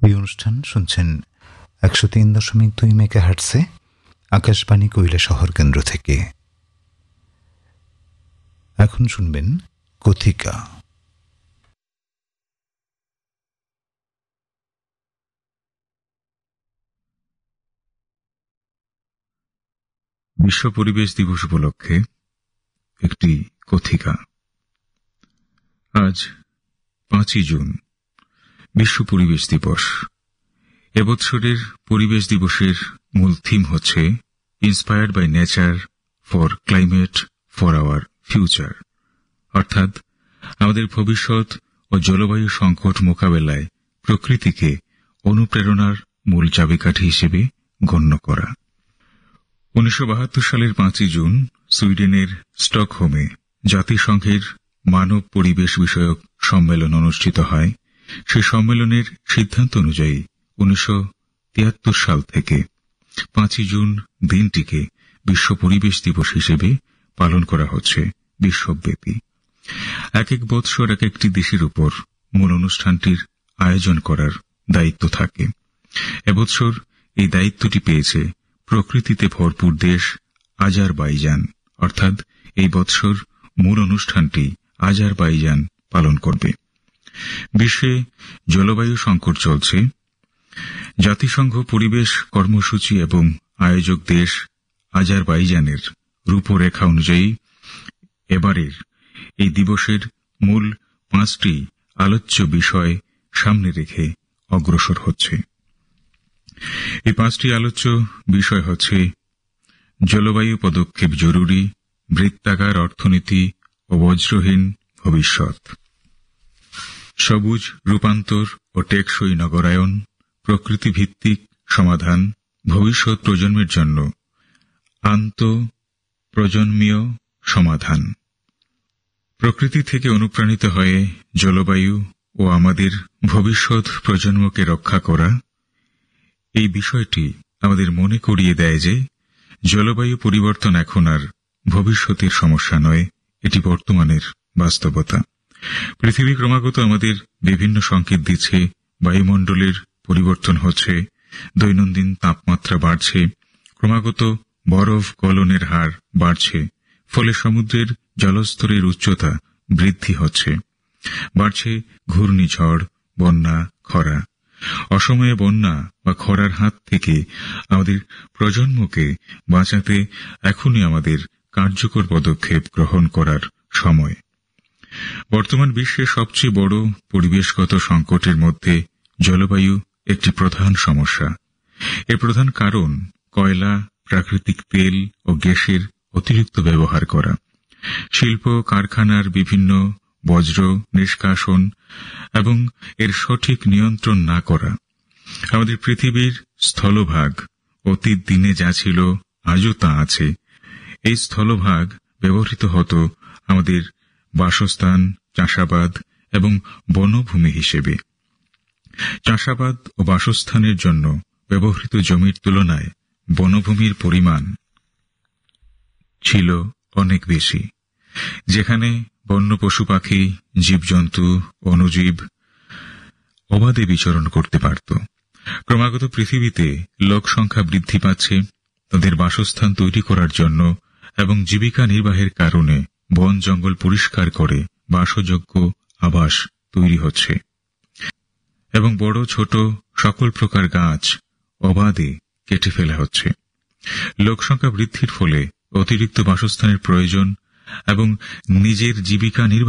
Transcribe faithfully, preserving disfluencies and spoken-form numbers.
এই অনুষ্ঠান শুনছেন একশো তিন দশমিক দুই মেগাহার্টসে আকাশবাণী কৈলাসহর কেন্দ্র থেকে। এখন শুনবেন কথিকা। বিশ্ব পরিবেশ দিবস উপলক্ষে একটি কথিকা। আজ পাঁচই জুন, বিশ্ব পরিবেশ দিবস। এবছরের পরিবেশ দিবসের মূল থিম হচ্ছে inspired by nature for climate for our future, অর্থাৎ আমাদের ভবিষ্যৎ ও জলবায়ু সংকট মোকাবেলায় প্রকৃতিকে অনুপ্রেরণার মূল চাবিকাঠি হিসেবে গণ্য করা। উনিশশো বাহাত্তর সালের পাঁচই জুন সুইডেনের স্টকহোমে জাতিসংঘের মানব পরিবেশ বিষয়ক সম্মেলন অনুষ্ঠিত হয়। সেই সম্মেলনের সিদ্ধান্ত অনুযায়ী উনিশশো তিয়াত্তর সাল থেকে পাঁচই জুন দিনটিকে বিশ্ব পরিবেশ দিবস হিসেবে পালন করা হচ্ছে বিশ্বব্যাপী। এক এক বৎসর এক একটি দেশের উপর মূল অনুষ্ঠানটির আয়োজন করার দায়িত্ব থাকে। এবছর এই দায়িত্বটি পেয়েছে প্রকৃতিতে ভরপুর দেশ আজারবাইজান, অর্থাৎ এই বৎসর মূল অনুষ্ঠানটি আজারবাইজান পালন করবে। বিশ্বে জলবায়ু সংকট চলছে। জাতিসংঘ পরিবেশ কর্মসূচি এবং আয়োজক দেশ আজারবাইজানের রূপরেখা অনুযায়ী এবারের এই দিবসের মূল পাঁচটি আলোচ্য বিষয় সামনে রেখে অগ্রসর হচ্ছে। এই পাঁচটি আলোচ্য বিষয় হচ্ছে জলবায়ু পদক্ষেপ জরুরি, বৃত্তাকার অর্থনীতি ও বজ্রহীন ভবিষ্যৎ, সবুজ রূপান্তর ও টেকসই নগরায়ন, প্রকৃতিভিত্তিক সমাধান, ভবিষ্যৎ প্রজন্মের জন্য আন্তঃপ্রজন্মীয় সমাধান। প্রকৃতি থেকে অনুপ্রাণিত হয়ে জলবায়ু ও আমাদের ভবিষ্যৎ প্রজন্মকে রক্ষা করা, এই বিষয়টি আমাদের মনে করিয়ে দেয় যে জলবায়ু পরিবর্তন এখন আর ভবিষ্যতের সমস্যা নয়, এটি বর্তমানের বাস্তবতা। পৃথিবী ক্রমাগত আমাদের বিভিন্ন সংকেত দিচ্ছে। বায়ুমণ্ডলের পরিবর্তন হচ্ছে, দৈনন্দিন তাপমাত্রা বাড়ছে, ক্রমাগত বরফ গলনের হার বাড়ছে, ফলে সমুদ্রের জলস্তরের উচ্চতা বৃদ্ধি হচ্ছে, বাড়ছে ঘূর্ণিঝড়, বন্যা, খরা। অসময়ে বন্যা বা খরার হাত থেকে আমাদের প্রজন্মকে বাঁচাতে এখনই আমাদের কার্যকর পদক্ষেপ গ্রহণ করার সময়। বর্তমান বিশ্বের সবচেয়ে বড় পরিবেশগত সংকটের মধ্যে জলবায়ু একটি প্রধান সমস্যা। এর প্রধান কারণ কয়লা, প্রাকৃতিক তেল ও গ্যাসের অতিরিক্ত ব্যবহার করা, শিল্প কারখানার বিভিন্ন বজ্র নিষ্কাশন এবং এর সঠিক নিয়ন্ত্রণ না করা। আমাদের পৃথিবীর স্থলভাগ অতীত দিনে যা ছিল আজও তা আছে। এই স্থলভাগ ব্যবহৃত হতো আমাদের বাসস্থান, চাষাবাদ এবং বনভূমি হিসেবে। চাষাবাদ ও বাসস্থানের জন্য ব্যবহৃত জমির তুলনায় বনভূমির পরিমাণ ছিল অনেক বেশি, যেখানে বন্য পশু পাখি, জীবজন্তু, অণুজীব অবাধে বিচরণ করতে পারত। ক্রমাগত পৃথিবীতে লোক সংখ্যা বৃদ্ধি পাচ্ছে। তাদের বাসস্থান তৈরি করার জন্য এবং জীবিকা নির্বাহের কারণে বন জঙ্গল পরিষ্কার করে বাসযোগ্য আবাস তৈরি হচ্ছে এবং বড় ছোট সকল প্রকার গাছ অবাধে কেটে ফেলা হচ্ছে। লোকসংখ্যা বৃদ্ধির ফলে অতিরিক্ত বাসস্থানের প্রয়োজন এবং নিজের জীবিকা নির্বাহ